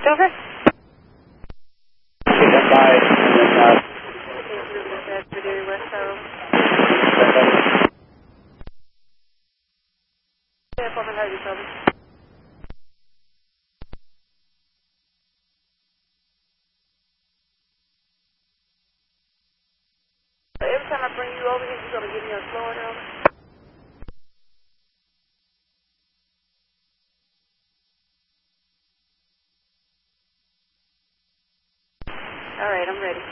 over. Every time I bring you over here, you're going to give me a Florida. All right, I'm ready.